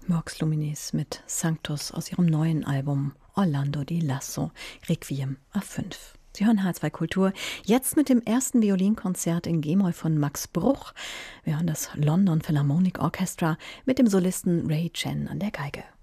Vox Luminis mit Sanctus aus ihrem neuen Album Orlando di Lasso, Requiem A5. Sie hören H2 Kultur, jetzt mit dem ersten Violinkonzert in G-Moll von Max Bruch. Wir hören das London Philharmonic Orchestra mit dem Solisten Ray Chen an der Geige.